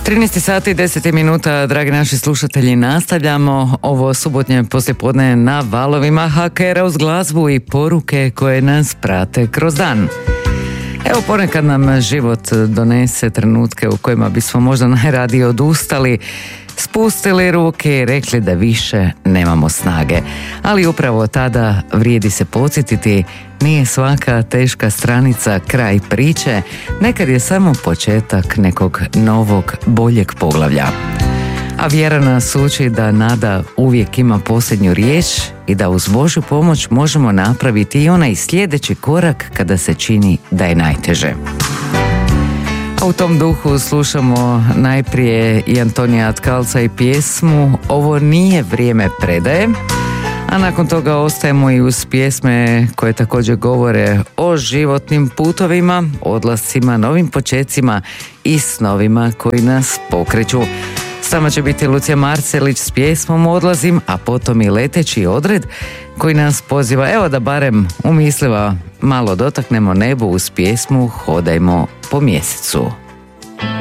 13 sati i 10 minuta, dragi naši slušatelji, nastavljamo ovo subotnje poslijepodne na valovima HKR uz glazbu i poruke koje nas prate kroz dan. Evo, ponekad nam život donese trenutke u kojima bismo možda najradije odustali, spustili ruke i rekli da više nemamo snage. Ali upravo tada vrijedi se podsjetiti, nije svaka teška stranica kraj priče, nekad je samo početak nekog novog, boljeg poglavlja. A vjera nas uči da nada uvijek ima posljednju riječ i da uz Božju pomoć možemo napraviti i onaj sljedeći korak kada se čini da je najteže. A u tom duhu slušamo najprije i Antonija Tkalca i pjesmu Ovo nije vrijeme predaje, a nakon toga ostajemo i uz pjesme koje također govore o životnim putovima, odlascima, novim počecima i snovima koji nas pokreću. S nama će biti Lucija Marcelić s pjesmom Odlazim, a potom i Leteći odred koji nas poziva, evo da barem u mislima malo dotaknemo nebo uz pjesmu Hodajmo po mjesecu.